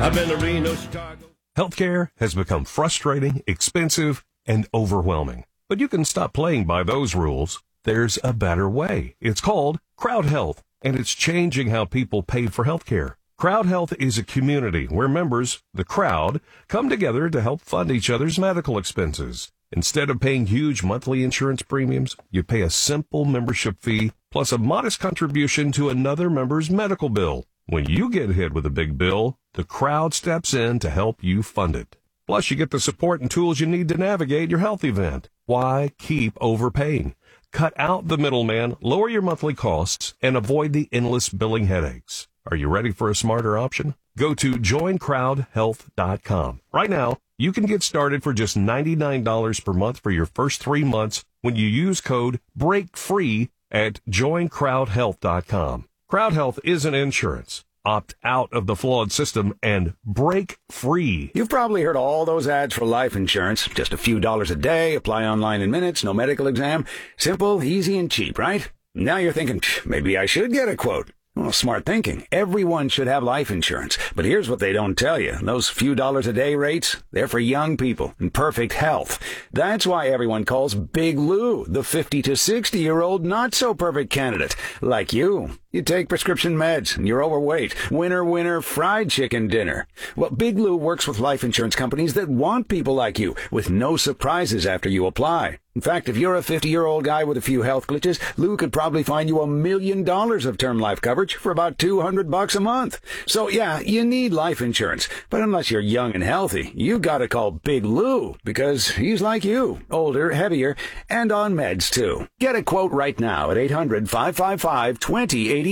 I've been to Reno, Chicago. Healthcare has become frustrating, expensive, and overwhelming. But you can stop playing by those rules. There's a better way. It's called Crowd Health, and it's changing how people pay for healthcare. Crowd Health is a community where members, the crowd, come together to help fund each other's medical expenses. Instead of paying huge monthly insurance premiums, you pay a simple membership fee plus a modest contribution to another member's medical bill. When you get hit with a big bill, the crowd steps in to help you fund it. Plus, you get the support and tools you need to navigate your health event. Why keep overpaying? Cut out the middleman, lower your monthly costs, and avoid the endless billing headaches. Are you ready for a smarter option? Go to joincrowdhealth.com. Right now, you can get started for just $99 per month for your first 3 months when you use code BREAKFREE at joincrowdhealth.com. Crowd Health isn't insurance. Opt out of the flawed system and break free. You've probably heard all those ads for life insurance. Just a few dollars a day, apply online in minutes, no medical exam. Simple, easy, and cheap, right? Now you're thinking, maybe I should get a quote. Well, smart thinking. Everyone should have life insurance. But here's what they don't tell you. Those few dollars a day rates, they're for young people in perfect health. That's why everyone calls Big Lou the 50 to 60-year-old not-so-perfect candidate. Like you. You take prescription meds and you're overweight. Winner, fried chicken dinner. Well, Big Lou works with life insurance companies that want people like you with no surprises after you apply. In fact, if you're a 50-year-old guy with a few health glitches, Lou could probably find you $1 million of term life coverage for about $200 a month. So yeah, you need life insurance. But unless you're young and healthy, you gotta call Big Lou because he's like you, older, heavier, and on meds too. Get a quote right now at 800-555-2085.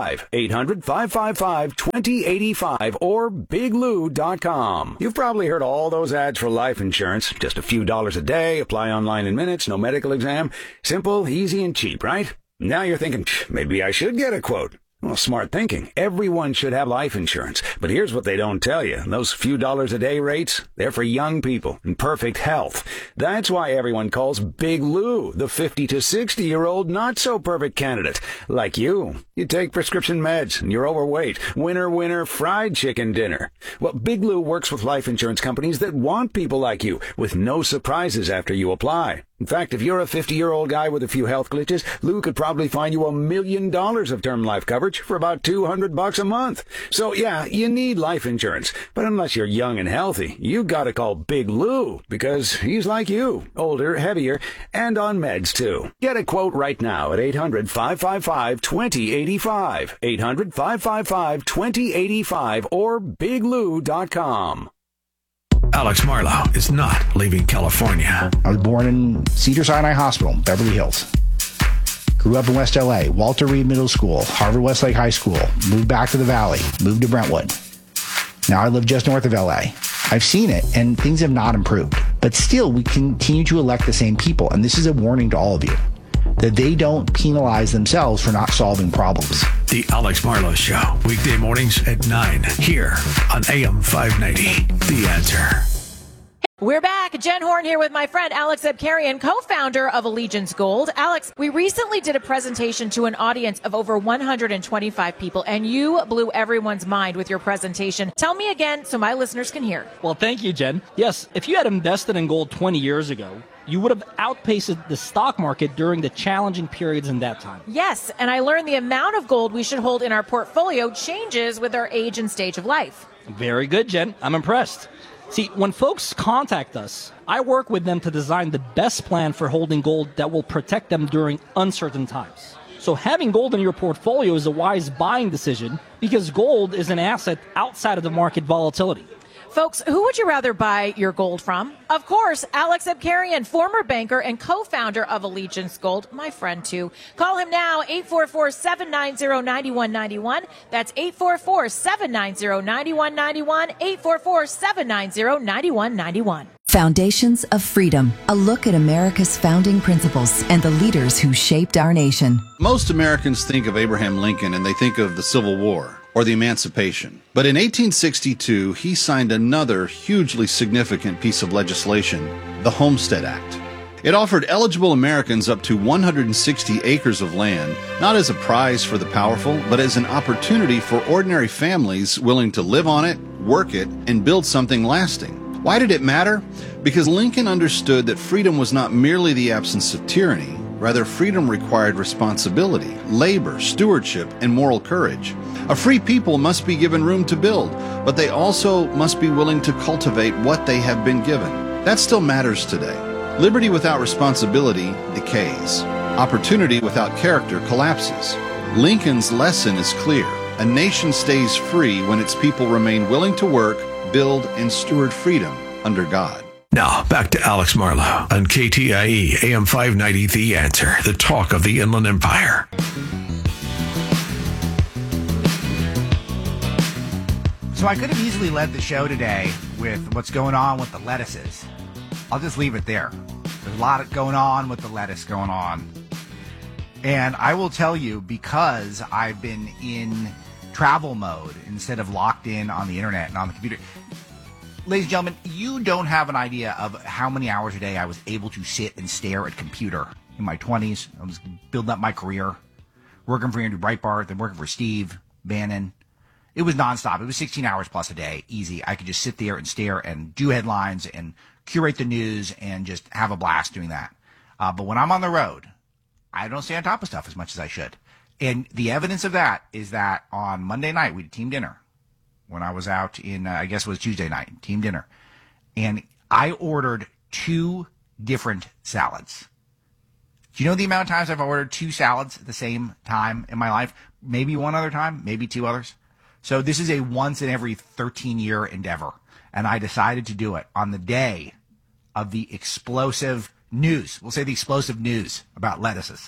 800-555-2085 or biglou.com. You've probably heard all those ads for life insurance. Just a few dollars a day, apply online in minutes, no medical exam. Simple, easy, and cheap, right? Now you're thinking, maybe I should get a quote. Well, smart thinking. Everyone should have life insurance. But here's what they don't tell you. Those few dollars a day rates, they're for young people in perfect health. That's why everyone calls Big Lou the 50 to 60-year-old not-so-perfect candidate. Like you. You take prescription meds and you're overweight. Winner, fried chicken dinner. Well, Big Lou works with life insurance companies that want people like you with no surprises after you apply. In fact, if you're a 50-year-old guy with a few health glitches, Lou could probably find you $1 million of term life coverage for about $200 a month. So yeah, you need life insurance. But unless you're young and healthy, you gotta call Big Lou because he's like you, older, heavier, and on meds too. Get a quote right now at 800-555-2085. 800-555-2085 or biglou.com. Alex Marlowe is not leaving California. I was born in Cedars-Sinai Hospital, Beverly Hills. Grew up in West LA, Walter Reed Middle School, Harvard Westlake High School, moved back to the Valley, moved to Brentwood. Now I live just north of LA. I've seen it, and things have not improved. But still, we continue to elect the same people, and this is a warning to all of you, that they don't penalize themselves for not solving problems. The Alex Marlowe Show, weekday mornings at 9, here on AM 590. The Answer. We're back. Jen Horn here with my friend Alex Abkarian, co-founder of Allegiance Gold. Alex, we recently did a presentation to an audience of over 125 people, and you blew everyone's mind with your presentation. Tell me again so my listeners can hear. Well, thank you, Jen. Yes, if you had invested in gold 20 years ago, you would have outpaced the stock market during the challenging periods in that time. Yes, and I learned the amount of gold we should hold in our portfolio changes with our age and stage of life. Very good, Jen. I'm impressed. See, when folks contact us, I work with them to design the best plan for holding gold that will protect them during uncertain times. So having gold in your portfolio is a wise buying decision because gold is an asset outside of the market volatility. Folks, who would you rather buy your gold from? Of course, Alex Abkarian, former banker and co-founder of Allegiance Gold, my friend too. Call him now, 844-790-9191. That's 844-790-9191, 844-790-9191. Foundations of Freedom, a look at America's founding principles and the leaders who shaped our nation. Most Americans think of Abraham Lincoln and they think of the Civil War or the Emancipation. But in 1862, he signed another hugely significant piece of legislation, the Homestead Act. It offered eligible Americans up to 160 acres of land, not as a prize for the powerful, but as an opportunity for ordinary families willing to live on it, work it, and build something lasting. Why did it matter? Because Lincoln understood that freedom was not merely the absence of tyranny. Rather, freedom required responsibility, labor, stewardship, and moral courage. A free people must be given room to build, but they also must be willing to cultivate what they have been given. That still matters today. Liberty without responsibility decays. Opportunity without character collapses. Lincoln's lesson is clear. A nation stays free when its people remain willing to work, build, and steward freedom under God. Now, back to Alex Marlow on KTIE AM 590, The Answer, the talk of the Inland Empire. So I could have easily led the show today with what's going on with the lettuces. I'll just leave it there. There's a lot going on with the lettuce going on. And I will tell you, because I've been in travel mode instead of locked in on the internet and on the computer. Ladies and gentlemen, you don't have an idea of how many hours a day I was able to sit and stare at a computer in my 20s. I was building up my career, working for Andrew Breitbart, then working for Steve Bannon. It was nonstop. It was 16 hours plus a day, easy. I could just sit there and stare and do headlines and curate the news and just have a blast doing that. But when I'm on the road, I don't stay on top of stuff as much as I should. And the evidence of that is that on Monday night, we did team dinner. When I was out in, I guess it was Tuesday night, team dinner. And I ordered 2 different salads. Do you know the amount of times I've ordered 2 salads at the same time in my life? Maybe one other time, maybe 2 others. So this is a once in every 13-year endeavor. And I decided to do it on the day of the explosive news. We'll say the explosive news about lettuces.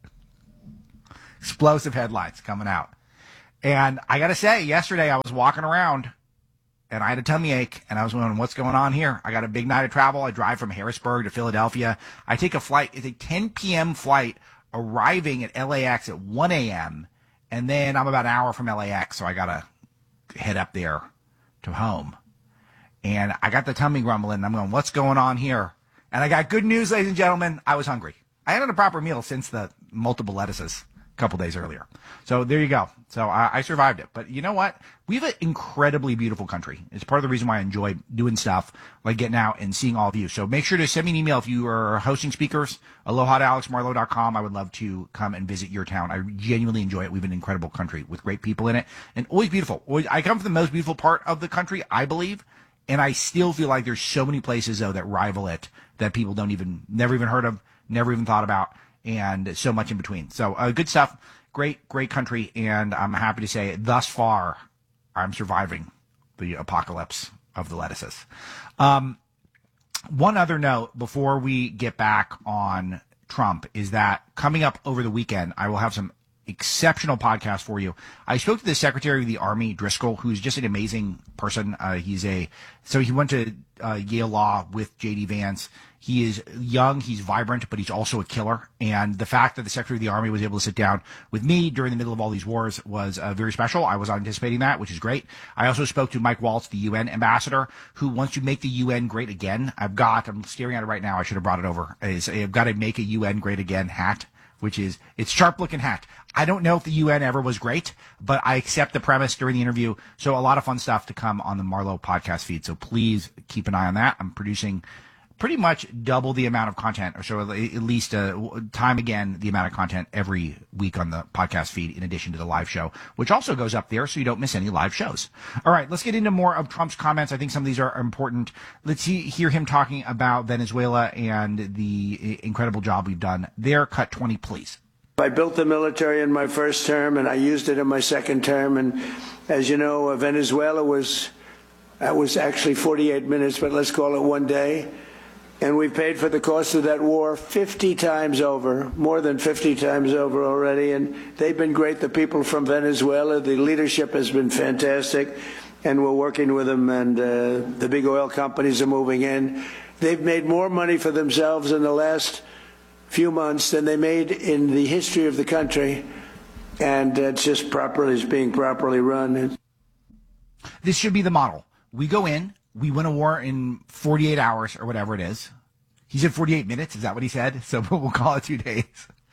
Explosive headlines coming out. And I got to say, yesterday I was walking around and I had a tummy ache and I was wondering what's going on here. I got a big night of travel. I drive from Harrisburg to Philadelphia. I take a flight. It's a 10 p.m. flight arriving at LAX at 1 a.m. And then I'm about an hour from LAX. So I got to head up there to home. And I got the tummy grumbling. And I'm going, what's going on here? And I got good news, ladies and gentlemen. I was hungry. I hadn't had a proper meal since the multiple lettuces a couple days earlier. So there you go. So I survived it. But you know what? We have an incredibly beautiful country. It's part of the reason why I enjoy doing stuff like getting out and seeing all of you. So make sure to send me an email if you are hosting speakers. Aloha to alexmarlow.com. I would love to come and visit your town. I genuinely enjoy it. We have an incredible country with great people in it and always beautiful. I come from the most beautiful part of the country, I believe. And I still feel like there's so many places, though, that rival it that people never even heard of, never even thought about, and so much in between. So good stuff. Great country. And I'm happy to say thus far, I'm surviving the apocalypse of the lettuces. One other note before we get back on Trump is that coming up over the weekend, I will have some exceptional podcast for you. I spoke to the Secretary of the Army, Driscoll, who's just an amazing person. So he went to Yale Law with J.D. Vance. He is young, he's vibrant, but he's also a killer. And the fact that the Secretary of the Army was able to sit down with me during the middle of all these wars was very special. I was anticipating that, which is great. I also spoke to Mike Waltz, the UN ambassador, who wants to make the UN great again. I'm staring at it right now. I should have brought it over. I've got a Make a UN Great Again hat, which is, it's sharp looking hat. I don't know if the UN ever was great, but I accept the premise during the interview. So a lot of fun stuff to come on the Marlow podcast feed. So please keep an eye on that. I'm producing pretty much double the amount of content, or so at least time again the amount of content every week on the podcast feed, in addition to the live show, which also goes up there so you don't miss any live shows. All right, let's get into more of Trump's comments. I think some of these are important. Let's hear him talking about Venezuela and the incredible job we've done there. Cut 20, please. I built the military in my first term, and I used it in my second term. And as you know, Venezuela was actually 48 minutes, but let's call it one day. And we've paid for the cost of that war 50 times over, more than 50 times over already. And they've been great, the people from Venezuela. The leadership has been fantastic, and we're working with them. And the big oil companies are moving in. They've made more money for themselves in the last few months than they made in the history of the country. And it's just being properly run. This should be the model. We go in. We win a war in 48 hours or whatever it is. He said 48 minutes. Is that what he said? So we'll call it 2 days.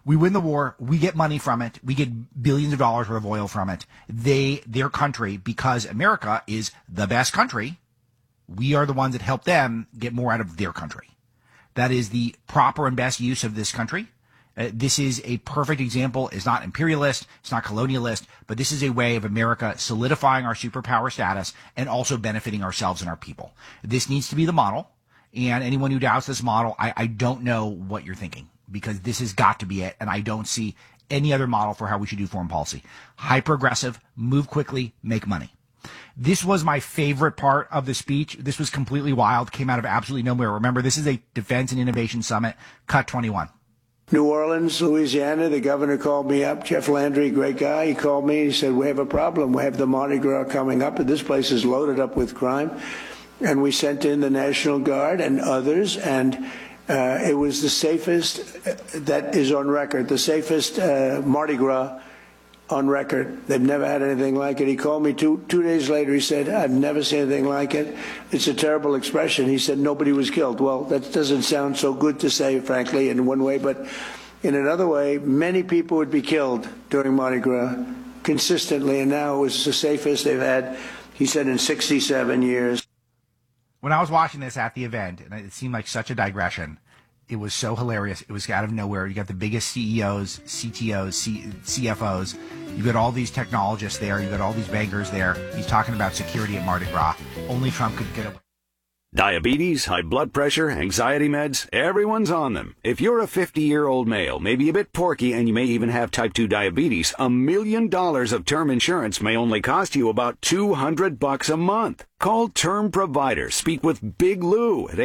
We win the war. We get money from it. We get billions of dollars worth of oil from it. Their country, because America is the best country, we are the ones that help them get more out of their country. That is the proper and best use of this country. This is a perfect example. It's not imperialist. It's not colonialist, but this is a way of America solidifying our superpower status and also benefiting ourselves and our people. This needs to be the model. And anyone who doubts this model, I don't know what you're thinking, because this has got to be it. And I don't see any other model for how we should do foreign policy. Hyper aggressive, move quickly, make money. This was my favorite part of the speech. This was completely wild, came out of absolutely nowhere. Remember, this is a Defense and Innovation Summit, Cut 21. New Orleans, Louisiana, the governor called me up. Jeff Landry, great guy. He called me and he said, we have a problem. We have the Mardi Gras coming up, and this place is loaded up with crime. And we sent in the National Guard and others, and it was the safest, that is on record, the safest Mardi Gras on record. They've never had anything like it. He called me two days later. He said, I've never seen anything like it. It's a terrible expression. He said, nobody was killed. Well, that doesn't sound so good to say, frankly, in one way, but in another way, many people would be killed during Mardi Gras consistently, and now it was the safest they've had, he said, in 67 years. When I was watching this at the event, and it seemed like such a digression, it was so hilarious. It was out of nowhere. You got the biggest CEOs, CTOs, CFOs. You got all these technologists there. You got all these bankers there. He's talking about security at Mardi Gras. Only Trump could get away. Diabetes, high blood pressure, anxiety meds, everyone's on them. If you're a 50-year-old male, maybe a bit porky, and you may even have type 2 diabetes, $1 million of term insurance may only cost you about $200 a month. Call Term Provider. Speak with Big Lou at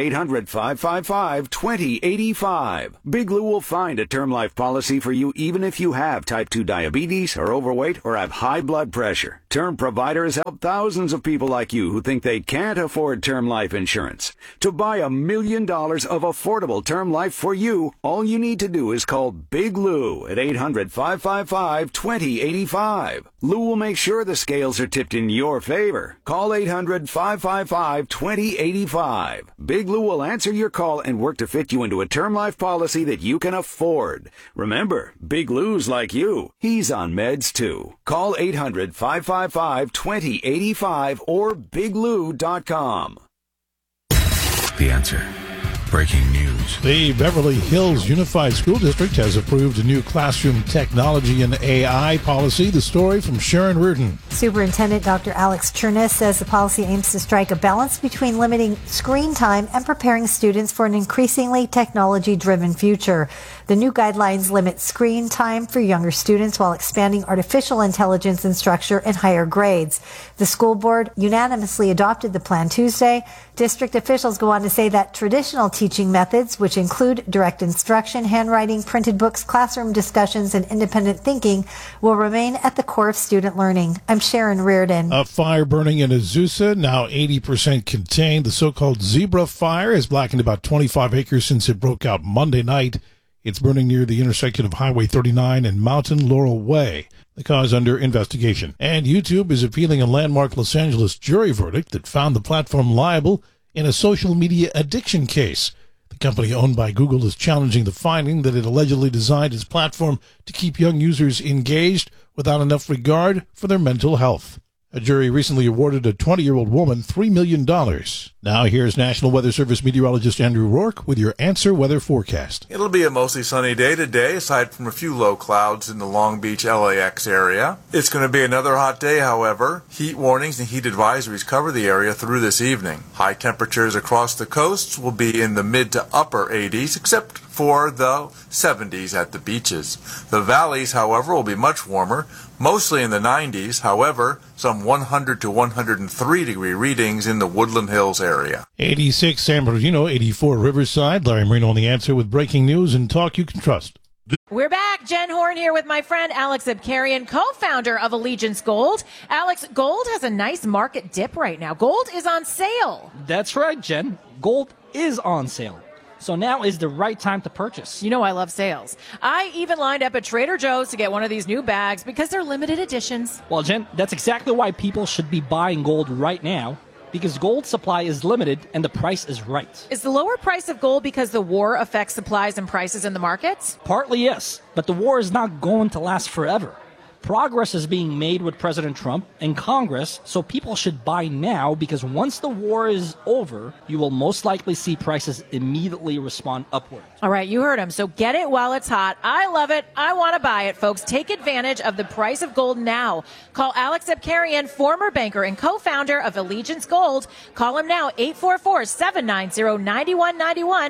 800-555-2085. Big Lou will find a term life policy for you even if you have type 2 diabetes, are overweight, or have high blood pressure. Term Provider has helped thousands of people like you who think they can't afford term life insurance. To buy $1 million of affordable term life for you, all you need to do is call Big Lou at 800-555-2085. Lou will make sure the scales are tipped in your favor. Call 800-555-2085. Big Lou will answer your call and work to fit you into a term life policy that you can afford. Remember, Big Lou's like you. He's on meds too. Call 800-555-2085 or biglou.com. The Answer. Breaking news. The Beverly Hills Unified School District has approved a new classroom technology and AI policy. The story from Sharon Reardon. Superintendent Dr. Alex Chernis says the policy aims to strike a balance between limiting screen time and preparing students for an increasingly technology-driven future. The new guidelines limit screen time for younger students while expanding artificial intelligence instruction in higher grades. The school board unanimously adopted the plan Tuesday. District officials go on to say that traditional teaching methods, which include direct instruction, handwriting, printed books, classroom discussions, and independent thinking, will remain at the core of student learning. I'm Sharon Reardon. A fire burning in Azusa, now 80% contained. The so-called Zebra Fire has blackened about 25 acres since it broke out Monday night. It's burning near the intersection of Highway 39 and Mountain Laurel Way. The cause under investigation. And YouTube is appealing a landmark Los Angeles jury verdict that found the platform liable in a social media addiction case. The company owned by Google is challenging the finding that it allegedly designed its platform to keep young users engaged without enough regard for their mental health. A jury recently awarded a 20-year-old woman $3 million. Now here's National Weather Service meteorologist Andrew Rourke with your Answer Weather forecast. It'll be a mostly sunny day today, aside from a few low clouds in the Long Beach, LAX area. It's going to be another hot day, however. Heat warnings and heat advisories cover the area through this evening. High temperatures across the coasts will be in the mid to upper 80s, except for the 70s at the beaches. The valleys, however, will be much warmer, mostly in the 90s. However, some 100 to 103 degree readings in the Woodland Hills area. 86 San Bernardino, 84 Riverside. Larry Marino on The Answer with breaking news and talk you can trust. We're back. Jen Horn here with my friend Alex Abkarian, co-founder of Allegiance Gold. Alex, gold has a nice market dip right now. Gold is on sale. That's right, Jen. Gold is on sale. So now is the right time to purchase. You know I love sales. I even lined up at Trader Joe's to get one of these new bags because they're limited editions. Well, Jen, that's exactly why people should be buying gold right now. because gold supply is limited and the price is right. Is the lower price of gold because the war affects supplies and prices in the markets? Partly, yes, but the war is not going to last forever. Progress is being made with President Trump and Congress, so people should buy now because once the war is over, you will most likely see prices immediately respond upward. All right, you heard him. So get it while it's hot. I love it. I want to buy it, folks. Take advantage of the price of gold now. Call Alex Abkarian, former banker and co-founder of Allegiance Gold. Call him now, 844-790-9191,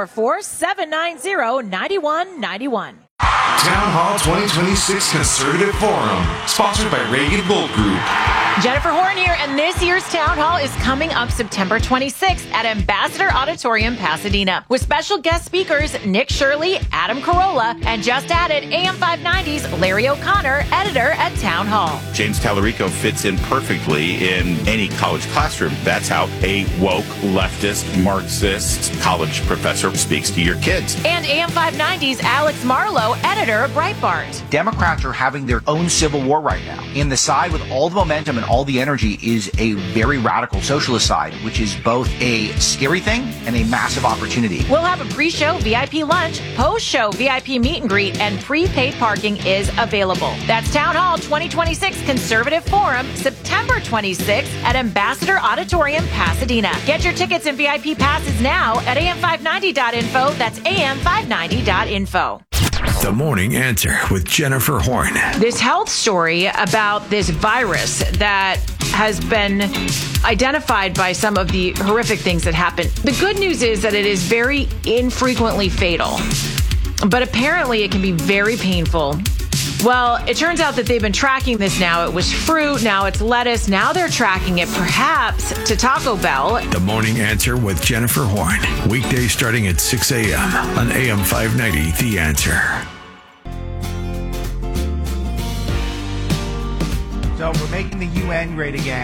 844-790-9191. Town Hall 2026 Conservative Forum, sponsored by Reagan Gold Group. Jennifer Horn here, and this year's Town Hall is coming up September 26th at Ambassador Auditorium, Pasadena, with special guest speakers Nick Shirley, Adam Carolla, and just added AM 590's Larry O'Connor, editor at Town Hall. James Tallarico fits in perfectly in any college classroom. That's how a woke, leftist, Marxist college professor speaks to your kids. And AM 590's Alex Marlowe, editor of Breitbart. Democrats are having their own civil war right now. And the side with all the momentum and all the energy is a very radical socialist side, which is both a scary thing and a massive opportunity. We'll have a pre-show VIP lunch, post-show VIP meet and greet, and prepaid parking is available. That's Town Hall 2026 Conservative Forum, September 26th at Ambassador Auditorium, Pasadena. Get your tickets and VIP passes now at am590.info. That's am590.info. The Morning Answer with Jennifer Horn. This health story about this virus that has been identified by some of the horrific things that happen. The good news is that it is very infrequently fatal, but apparently it can be very painful. Well, it turns out that they've been tracking this now. It was fruit, now it's lettuce, now they're tracking it perhaps to Taco Bell. The Morning Answer with Jennifer Horn. Weekdays starting at 6 a.m. on AM 590, The Answer. So we're making the UN great again.